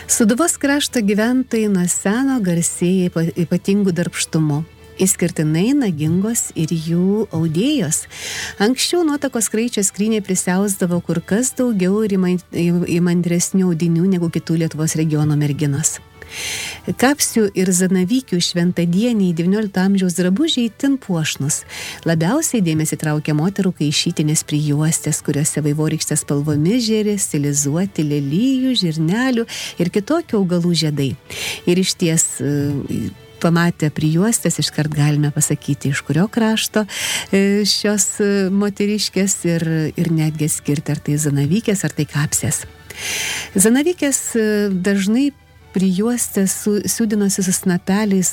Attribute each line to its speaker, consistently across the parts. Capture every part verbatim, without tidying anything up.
Speaker 1: Sūduvos krašto gyventojai nuo seno garsėja ypatingų darbštumu. Išskirtinai nagingos ir jų audėjos. Anksčiau nuotakos kraičio skryniai prisiausdavo kur kas daugiau ir įmantresnių audinių negu kitų Lietuvos regiono merginos. Kapsių ir zanavykių šventadieniai devyniolikto amžiaus drabužiai itin puošnus. Labiausiai dėmesį traukia moterų kaišytinės prijuostės, kuriuose vaivorykštės spalvomis žėri stilizuoti lelijų, žirnelių ir kitokių augalų žiedai. Ir išties pamatę prijuostės, iškart galime pasakyti, iš kurio krašto šios moteriškės ir, ir netgi skirti, ar tai zanavykės, ar tai kapsės. Zanavykės dažnai prijuostės siūdinosi su snapeliais,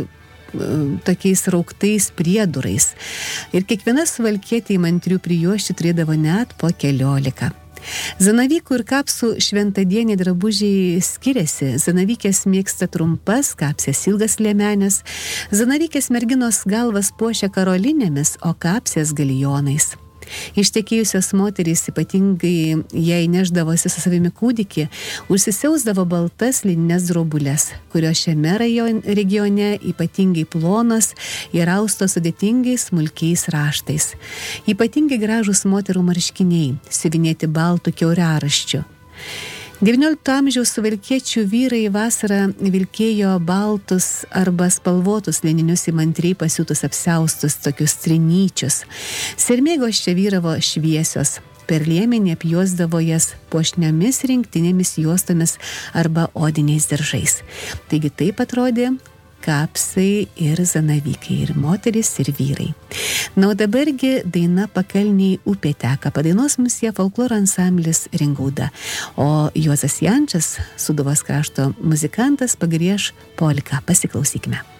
Speaker 1: tokiais rauktais priedurais. Ir kiekviena suvalkietė įmantrių prijuosčių turėdavo net po keliolika. Zanavykų ir kapsų šventadieniai drabužiai skiriasi. Zanavykės mėgsta trumpas, kapsės ilgas liemenės. Zanavykės merginos galvas puošia karolinėmis, o kapsės galijonais. Ištekėjusios moterys, ypatingai jei neždavosi su savimi kūdikį, užsisiausdavo baltas linines drobulės, kurios šiame regione ypatingai plonos ir austos sudėtingais smulkiais raštais. Ypatingai gražūs moterų marškiniai, siuvinėti baltų kiauriaraščiu. devyniolikto amžiaus suvalkiečių vyrai vasarą vilkėjo baltus arba spalvotus lininius įmantriai pasiūtus apsiaustus, tokius trinyčius. Sermėgos čia vyravo šviesios. Per liemenį apjuosdavo jas puošniomis rinktinėmis juostomis arba odiniais diržais. Taigi taip atrodė kapsai ir zanavykai, ir moteris, ir vyrai. Na, o dabargi daina Pakalniai upė teka. Padainos mums ją folkloro ansamblis Ringauda. O Juozas Jančas, Sūduvos krašto muzikantas, pagrieš polką. Pasiklausykime.